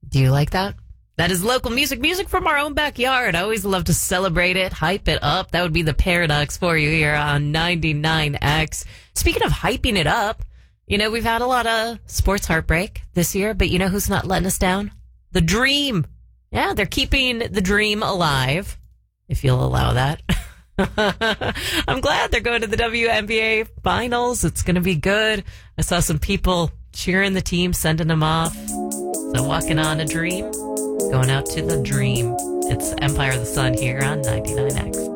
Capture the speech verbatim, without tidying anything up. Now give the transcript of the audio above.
Do you like that? That is local music, music from our own backyard. I always love to celebrate it, hype it up. That would be the Paradox for you here on ninety-nine X. Speaking of hyping it up, you know, we've had a lot of sports heartbreak this year, but you know who's not letting us down? The Dream. Yeah, they're keeping the dream alive, if you'll allow that. I'm glad they're going to the W N B A finals. It's going to be good. I saw some people cheering the team, sending them off. So walking on a dream, going out to the dream. It's Empire of the Sun here on ninety-nine X.